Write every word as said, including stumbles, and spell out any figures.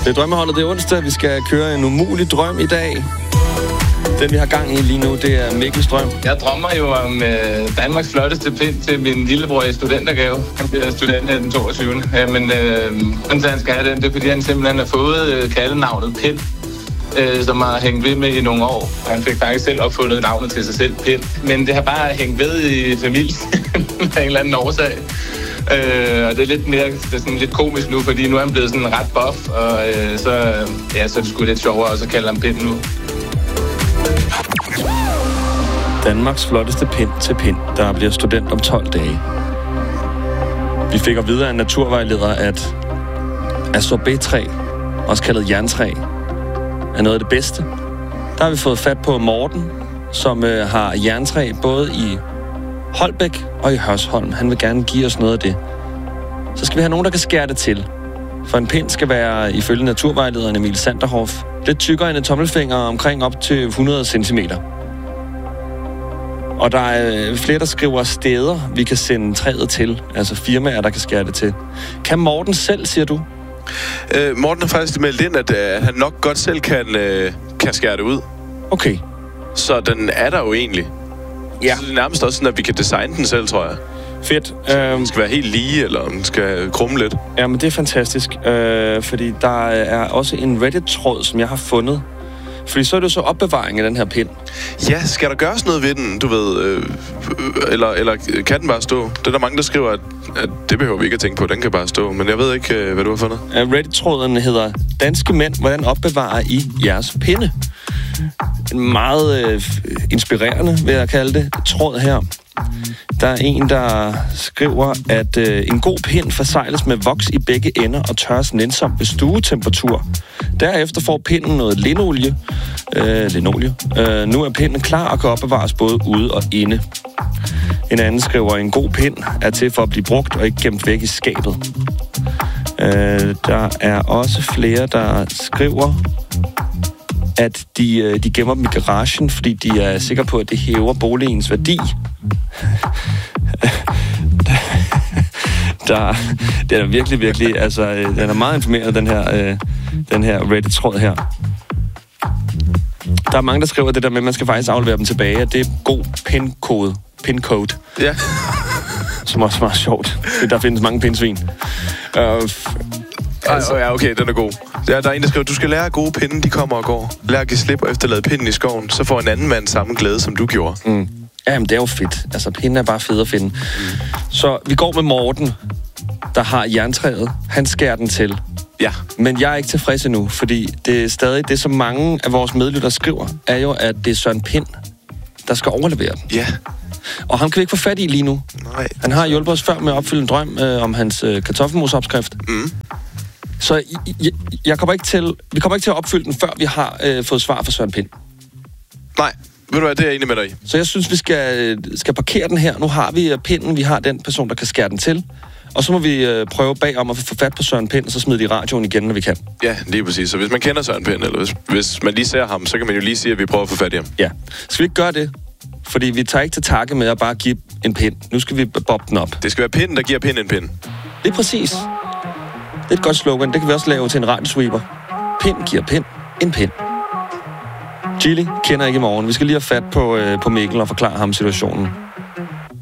Det er drømmeholdet, det er onsdag. Vi skal køre en umulig drøm i dag. Den, vi har gang i lige nu, det er Mikkels drøm. Jeg drømmer jo om øh, Danmarks flotteste pind til min lillebror i studentergave. Han bliver student den toogtyvende Ja, men øh, grunden til, han skal have den, det er, fordi han simpelthen har fået øh, kaldenavnet Pind, øh, som har hængt ved med i nogle år. Han fik faktisk selv opfundet navnet til sig selv, Pind. Men det har bare hængt ved i familien af en eller anden årsag. Øh, og det er lidt mere, det er sådan lidt komisk nu, fordi nu er han blevet sådan ret buff, og øh, så, ja, så er det sgu lidt sjovere også at kalde ham Pind nu. Danmarks flotteste pind til pind, der bliver student om tolv dage. Vi fik at vide af en naturvejleder, at assorbet-træ, også kaldet jerntræ, er noget af det bedste. Der har vi fået fat på Morten, som øh, har jerntræ både i Holbæk og i Hørsholm. Han vil gerne give os noget af det. Så skal vi have nogen, der kan skære det til. For en pind skal være, ifølge naturvejlederen Emil Sanderhoff, lidt tykkere end en tommelfinger, omkring op til hundrede centimeter. Og der er flere, der skriver steder, vi kan sende træet til. Altså firmaer, der kan skære det til. Kan Morten selv, siger du? Øh, Morten har faktisk meldt ind, at øh, han nok godt selv kan, øh, kan skære det ud. Okay. Så den er der jo egentlig. Ja. Så det er nærmest også sådan, at vi kan designe den selv, tror jeg. Fedt. Så den skal være helt lige, eller den skal krumme lidt. Ja, men det er fantastisk. Øh, fordi der er også en Reddit-tråd, som jeg har fundet. Fordi så er det jo så opbevaring af den her pind. Ja, skal der gøres noget ved den, du ved? Øh, eller, eller kan den bare stå? Det er der mange, der skriver, at, at det behøver vi ikke at tænke på. Den kan bare stå. Men jeg ved ikke, øh, hvad du har fundet. Reddit-tråden hedder Danske mænd, hvordan opbevarer I jeres pinde? En meget øh, inspirerende, vil jeg kalde det, tråd her. Der er en, der skriver, at øh, en god pind forsegles med voks i begge ender og tørres nænsomt ved stuetemperatur. Derefter får pinden noget linolie. Øh, linolie. Øh, nu er pinden klar og kan opbevares både ude og inde. En anden skriver, at en god pind er til for at blive brugt og ikke gemt væk i skabet. Øh, der er også flere, der skriver, at de, de gemmer dem i garagen, fordi de er sikre på, at det hæver boligens værdi. der, det er virkelig, virkelig, altså, den er meget informeret, den her, den her Reddit-tråd her. Der er mange, der skriver det der med, at man skal faktisk aflevere dem tilbage, at det er god pin-kode. Pin-code. Ja. Som også er meget sjovt. Der findes mange pindsvin. Uh, Altså, ja, okay, den er god. Ja, der er en, der skriver, du skal lære gode pinde, de kommer og går. Lær at give slip og efterlade pinden i skoven, så får en anden mand samme glæde, som du gjorde. Mm. Jamen, det er jo fedt. Altså, pinden er bare fed at finde. Mm. Så vi går med Morten, der har jerntræet. Han skærer den til. Ja. Men jeg er ikke tilfreds endnu, fordi det er stadig det, som mange af vores medlyttere skriver, er jo, at det er Søren Pind, der skal overlevere den. Ja. Og ham kan vi ikke få fat i lige nu. Nej. Han har hjulpet os før med at opfylde en drøm øh, om hans øh, kartoffelmosopskrift. Mm. Så jeg, jeg kommer ikke til, vi kommer ikke til at opfylde den, før vi har øh, fået svar fra Søren Pind. Nej, ved du hvad, det er jeg enig med dig i. Så jeg synes, vi skal, skal parkere den her. Nu har vi pinden, vi har den person, der kan skære den til. Og så må vi øh, prøve bagom at få fat på Søren Pind, og så smide det i radioen igen, når vi kan. Ja, lige præcis. Så hvis man kender Søren Pind, eller hvis, hvis man lige ser ham, så kan man jo lige sige, at vi prøver at få fat i ham. Ja. Skal vi ikke gøre det? Fordi vi tager ikke til takke med at bare give en pind. Nu skal vi bobbe den op. Det skal være pinden, der giver pind en pind. Det er præcis. Det er et godt slogan. Det kan vi også lave til en radiosweeper. Pind giver pind en pind. Chili kender ikke i morgen. Vi skal lige have fat på, øh, på Mikkel og forklare ham situationen.